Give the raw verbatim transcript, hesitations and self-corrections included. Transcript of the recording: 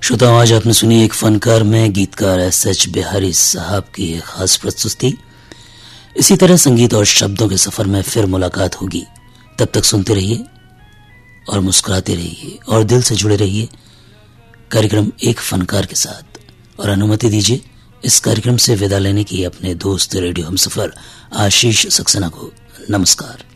श्रोताओं, आज आपने सुनी एक फनकार में गीतकार एस एच बिहारी साहब की एक खास प्रस्तुति। इसी तरह संगीत और शब्दों के सफर में फिर मुलाकात होगी। तब तक सुनते रहिए और मुस्कुराते रहिए और दिल से जुड़े रहिए कार्यक्रम एक फनकार के साथ। और अनुमति दीजिए इस कार्यक्रम से विदा लेने की अपने दोस्त रेडियो हमसफर आशीष सक्सेना को। नमस्कार।